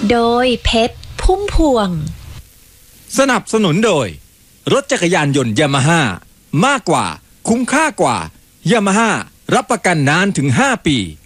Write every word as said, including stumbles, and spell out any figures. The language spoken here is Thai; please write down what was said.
โดยเพชรพุ่มพวงสนับสนุนโดยรถจักรยานยนต์ยามาฮ่ามากกว่าคุ้มค่ากว่ายามาฮ่ารับประกันนานถึงห้าปี